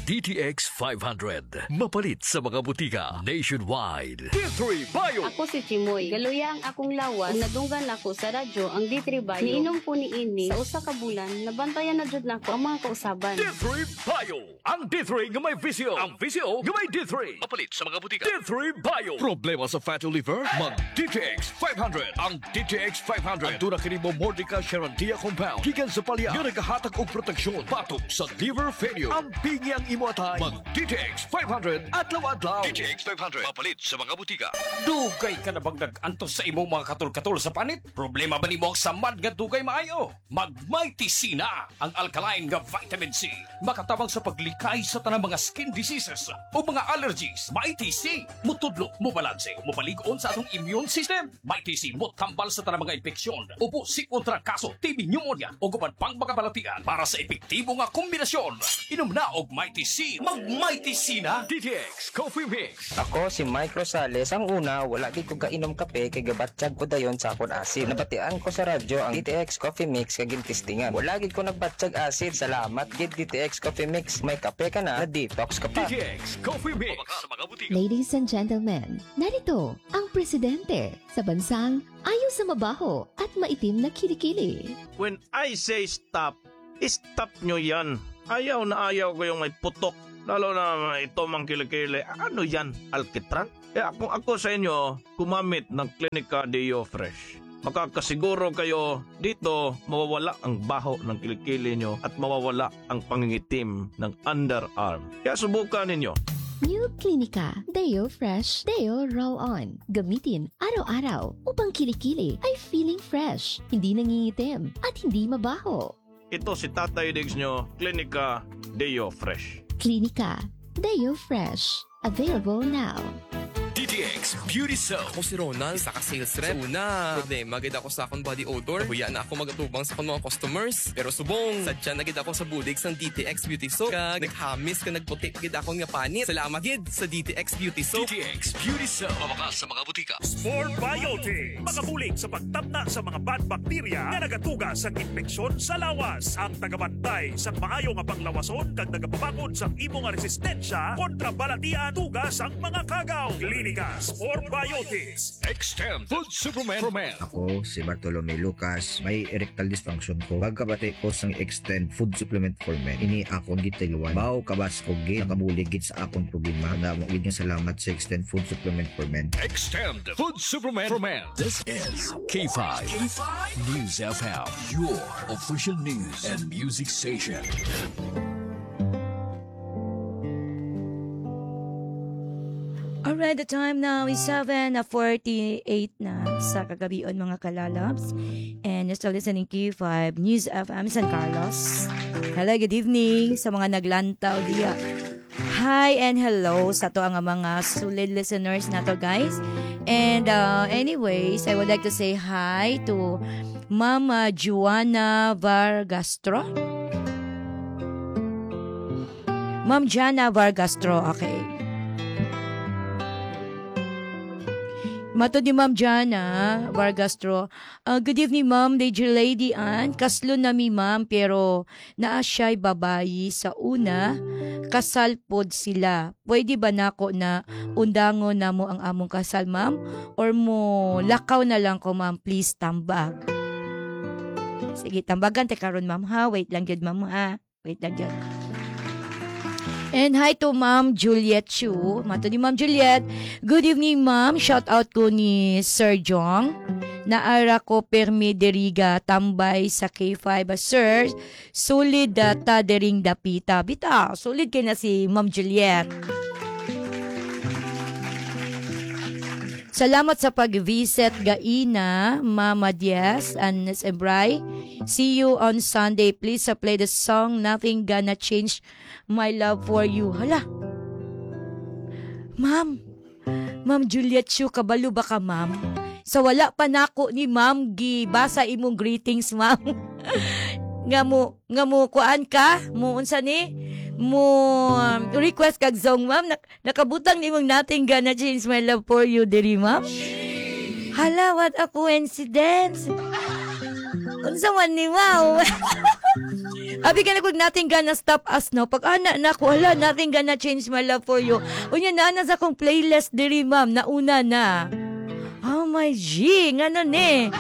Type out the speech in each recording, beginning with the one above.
DTX 500. Mapalit sa mga butika nationwide. D3 Bio. Ako si Chimoy. Galuya ang akong lawas. Kung nadunggan ako sa radyo ang D3 Bio. Niinom ko ni ini sa usa ka bulan. Nabantayan na jud nako ang mga kausaban. D3 Bio. Ang D3 nga may visio. Ang visio nga may D3. Mapalit sa mga butika. D3 Bio. Problema sa fatty liver? Mag DTX 500. Ang DTX 500. Ang dura kini mo Mordica Sharantia compound. Gikan sa palya. Nga naghahatag og proteksyon. Patong sa liver failure. Ang pingyang imuatay. Mag DTX 500 at lawadlaw. DTX 500. Mapalit sa mga butika. Dugay ka na bang nag-antos sa imong mga katul-katul sa panit? Problema ba ni mo ang samad nga dugay maayo? Mag-Mighty C na ang alkaline nga vitamin C. Makatabang sa paglikay sa tanang mga skin diseases o mga allergies. Mighty C. Mutudlo, mubalanse, mupalig-on sa atong immune system. Mighty C mo tambal sa tanang mga infeksyon. Upo si kontra kaso, TB pneumonia o guban pang mga balatian para sa epektibo nga kombinasyon. Inom na og Mighty C. Mag-Mighty C na. DTX Coffee Mix. Ako si Mike Rosales. Ang una, wala di ko kainom kape kay gabatsyag ko dayon sa akon asid. Nabatian ko sa radyo ang DTX Coffee Mix kag gintistingan. Wala gid ko nagbatsyag asid. Salamat gid DTX Coffee Mix. May kape ka na detox ka pa. DTX Coffee Mix. Ladies and gentlemen, narito ang presidente sa bansang ayaw sa mabaho at maitim na kilikili. When I say stop, stop nyo yan. Ayaw na ayaw ko yung may putok. Lalo na ito mang kilikili. Ano yan? Alkitran? Kung ako sa inyo, gumamit ng Clinica Deo Fresh. Makakasiguro kayo dito mawawala ang baho ng kilikili nyo at mawawala ang pangingitim ng underarm. Kaya subukan ninyo. New Clinica Deo Fresh Deo Roll-On. Gamitin araw-araw upang kilikili ay feeling fresh, hindi nangingitim at hindi mabaho. Ito si Tatay Diggs nyo, Clinica Deo Fresh. Clinica Deo Fresh. Available now. DTX Beauty Soap. Ako si Ronald, isa ka sales rep. Una, problema, gid ako sa akong body odor. Huya na ako magatubang sa akong mga customers. Pero subong, sadya na gid ako sa bulig sang DTX Beauty Soap. Kag naghamis ka nagputi gid ako nga panit. Salamat gid sa DTX Beauty Soap. DTX Beauty Soap. Mabakas sa mga butika. Sport Biotic. Makabulig sa pagtabna sa mga bad bacteria na nagatuga sa infeksyon sa lawas. Ang tagabantay sa maayo nga panglawason kag nagapabangon sa imong resistensya kontra balatian tugas ang mga kagaw. Klinika Sport Biotics. Extend Food Supplement for Men. Ako si Bartolome Lucas, may erectile dysfunction ko. Pagkabati ko sang Extend Food Supplement for Men. Ini akong gitiluan. Bao kabas ko gid nakabulig gid sa akong problema. Nagawid nga salamat sa Extend Food Supplement for Men. Extend Food Supplement for Men. This is K5 News FM, your official news and music station. Alright, the time now is 7:48 na sa kagabion mga kalalabs. And you're still listening to K5 News FM San Carlos. Hello, good evening sa mga naglantaw diya. Hi and hello sa to ang mga solid listeners na to, guys. And anyways, I would like to say hi to Mama Juana Vargastro. Ma'am Jana Vargastro, okay. Mato di Ma'am Jana Vargastro. Good evening, Ma'am. Lady Ann. Kaslo na mi, Ma'am, pero naa siya'y babayi sa una. Kasal pod sila. Pwede ba nako na undangon na mo ang among kasal, Ma'am? Or mo lakaw na lang ko, Ma'am? Please, tambag. Sige, tambagan te karon, Ma'am, ha? Wait lang yun, Ma'am, ha? Wait lang yun. And hi to Ma'am Juliet Chu. Mato ni Ma'am Juliet. Good evening, Ma'am. Shout out ko ni Sir Jong. Naara ko permi deriga tambay sa K5. Sir, solid data dering dapita. Bita, solid kay na si Ma'am Juliet. Salamat sa pag-visit gaina, Mama Diaz and Ms. Embray. See you on Sunday. Please play the song Nothing Gonna Change My Love for You. Hala. Ma'am Juliet Chu, kabalo ba ka, Ma'am? Sa wala pa nako ni Ma'am gibasa imong greetings, Ma'am. nga mo kuan ka? Mo unsa ni? Mo request kag song, Ma'am. Nakabutang nimong Nothing Gonna Change My Love for You diri, Ma'am. Hala, what a coincidence. Unsa man ni, wow. Abi ka na kung natin gonna stop us, no? Pag anak na ko, wala, natin gonna change my love for you. Unya na sa akong playlist diri, ma'am, nauna na. Oh my G, nga nun eh.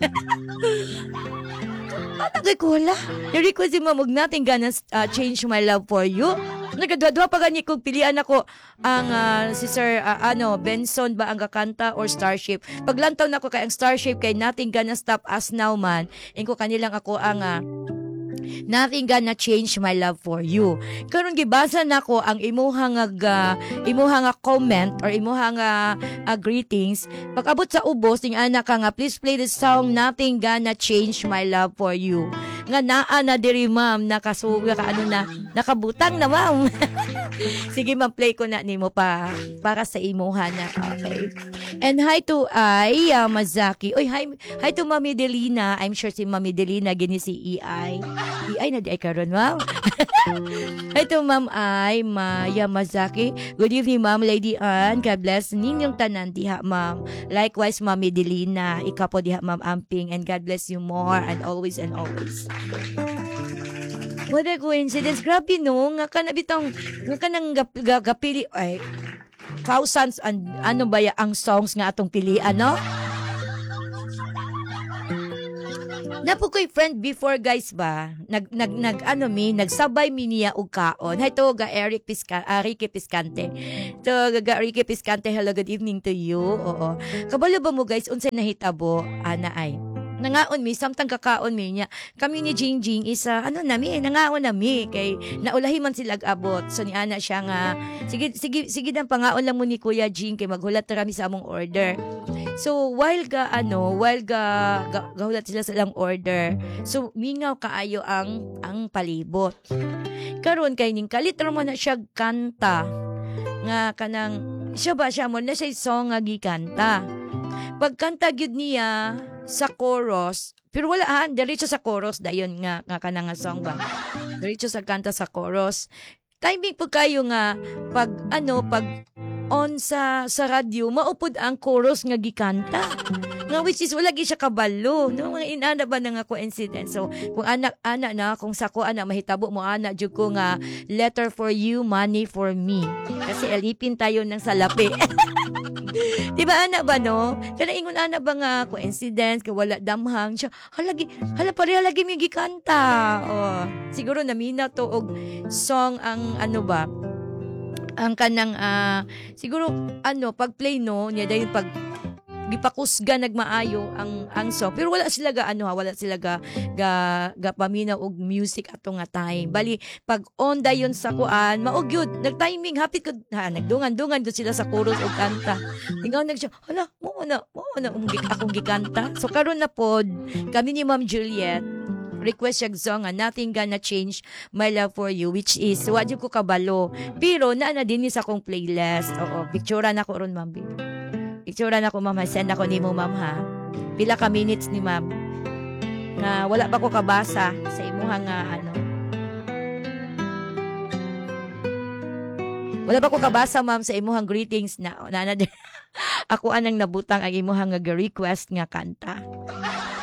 Atagay ko, wala. I-request si ma'am, huwag natin gonna change my love for you. Nagdwa pa ganyan kung pilian ako ang si Sir Benson ba ang kakanta or Starship. Paglantaw na ako kay ang Starship kay Nothing Gonna Stop Us Now man. Ko kanilang ako ang Nothing Gonna Change My Love For You. Karon gibasa nako ang imuhang comment or imuhang greetings. Pag-abot sa ubos ning anak ka nga, please play the song Nothing Gonna Change My Love For You. Nga naa na diri ma'am, nakasuga ka nakabutang na ma'am. Sige ma'am, play ko na nimo para sa imuha na. Okay. And hi to Mazaki. Oy, hi to Mami Delina. I'm sure si Mami Delina gini si EI na di ay karon ma'am. Hi to Ma'am Maya Mazaki. Good evening ma'am, Lady Ann. God bless ninyong tanan diha ma'am. Likewise Mami Delina, ikaw po diha ma'am Amping, and God bless you more and always and always. What a coincidence. Grabe no, nga ka na bitong, nga ka nang gapili, ay, thousands and ano ba ang songs nga atong pilian, no? Napo ko'y friend before guys ba, nagsabay mi niya og kaon. Hi to ga Ricky Piscante. Ricky Piscante, hello, good evening to you. Oo. Kabalo ba mo guys, unsay nahitabo, ana ay. Nangaon mi, samtang kakaon mi niya. Kami ni Jingjing isa, nangaon nami, kay naulahi man sila abot. So ni ana siya nga, sige dan pangaon lang mo ni Kuya Jing, kay maghulat na kami sa among order. So while gahulat sila sa lang order, so mingaw kaayo ang palibot. Karon kay ning kalit ra mo na siya kanta. Nga kanang, siya mo na siya song nga gikanta. Pagkanta gyud niya sa chorus, pero wala diretso sa chorus dayon nga kanang song ba. Diretso sa kanta sa chorus. Timing po kayo nga pag on sa radyo maupod ang chorus nga gikanta. Nga which is wala gyud siya kabalo, no? Mga inana ba na nga coincidence. So kung anak na kung sako mahitabo mo jud ko nga letter for you, money for me. Kasi alipin tayo ng salapi. Diba anak ba no? Kana ingon anak ba nga coincidence kay wala damhang siya. Pareha lagi mi gikanta. Oh, siguro namina to og song ang ang kanang siguro pag play no niya dayon pag gipakusga nagmaayo ang song, pero wala sila wala sila ga paminaw og music ato nga time. Bali pag on dayon sa kuan mao gyud nag-timing hapit ko nagdungan-dungan gud sila sa chorus og kanta. Tingaw siya, mo na akong gikanta. So karon na pod kami ni Ma'am Juliet request siya song Nothing Gonna Change My Love For You, which is wadyo ko kabalo, pero naa din sa akong playlist. Oo, picturean ako ron ma'am. Picturean ako ma'am, send ako nimo ma'am ha. Pila ka minutes ni ma'am nga wala pa ko kabasa sa imuhang wala pa ko kabasa ma'am sa imuhang greetings na ako anang nabutang ang imuhang request nga kanta.